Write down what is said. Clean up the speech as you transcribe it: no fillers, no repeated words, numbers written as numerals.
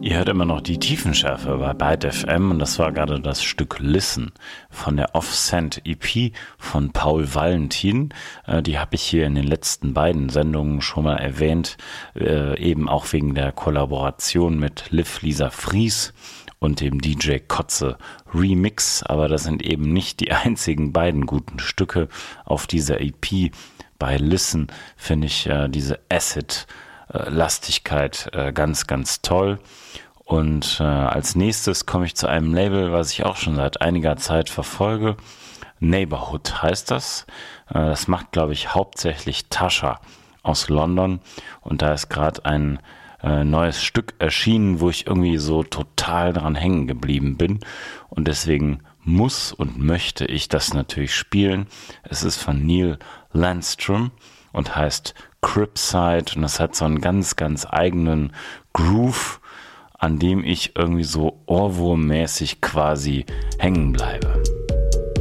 Ihr hört immer noch die Tiefenschärfe bei Byte FM und das war gerade das Stück Listen von der Off-Cent EP von Paul Valentin. Die habe ich hier in den letzten beiden Sendungen schon mal erwähnt, eben auch wegen der Kollaboration mit Liv Lisa Fries und dem DJ Kotze Remix. Aber das sind eben nicht die einzigen beiden guten Stücke auf dieser EP. Bei Listen finde ich diese Acid-Lastigkeit ganz, ganz toll. Und als nächstes komme ich zu einem Label, was ich auch schon seit einiger Zeit verfolge. Neighborhood heißt das. Das macht, glaube ich, hauptsächlich Tasha aus London. Und da ist gerade ein neues Stück erschienen, wo ich irgendwie so total dran hängen geblieben bin. Und deswegen muss und möchte ich das natürlich spielen. Es ist von Neil Landstrom und heißt Cripside. Und das hat so einen ganz, ganz eigenen Groove, an dem ich irgendwie so ohrwurmmäßig quasi hängen bleibe.